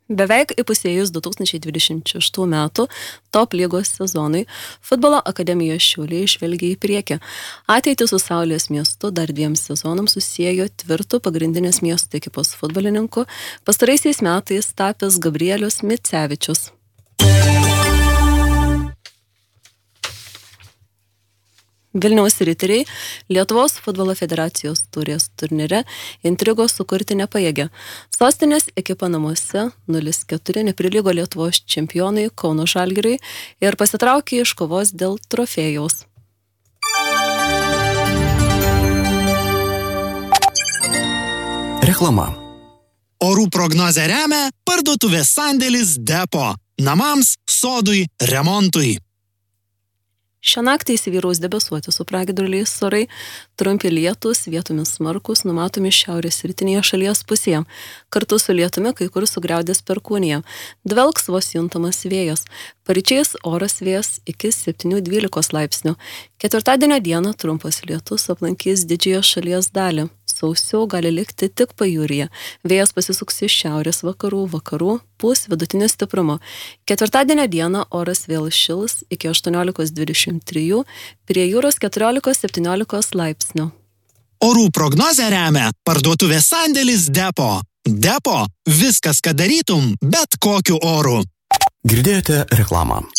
Beveik įpusėjus 2026 metų top lygos sezonui, futbolo akademijos Šiauliai žvelgia į priekį. Ateitį su Saulės miestu dar 2 sezonams susiejo tvirtų pagrindinės miesto ekipos futbolininku, pastaraisiais metais tapęs Gabrielius Micevičius. Vilniaus riteriai Lietuvos futbolo federacijos taurės turnyre intrigos sukurti nepajėgė. Sostinės ekipa namuose 0-4 neprilygo Lietuvos čempionai Kauno Žalgiriui ir pasitraukė iš kovos dėl trofėjaus. Reklama. Orų prognozę remia parduotuvės sandėlis Depo. Namams, sodui, remontui. Šią naktį įsivyraus debesuoti su pragiedruliais orai, trumpi lietūs, vietomis smarkūs, numatomi šiaurės rytinėje šalies pusėje. Kartu su lietumi kai kur sugriaudės perkūnija. Dvelks vos juntamas vėjas. Paryčiais oras vėjas iki 7-12 laipsnių. Ketvirtadienio dieną trumpas lietus aplankys didžiąją šalies dalį. Sausiau gali likti tik pajūryje. Vėjas pasisuks iš šiaurės vakarų, pūs vidutinio stiprumo. Ketvirtadienio dieną oras vėl šils iki 18-23, prie jūros 14-17 laipsnių. Orų prognozę remia parduotuvės sandėlis Depo. Depo – viskas, ką darytum, bet kokiu oru. Girdėjote reklamą.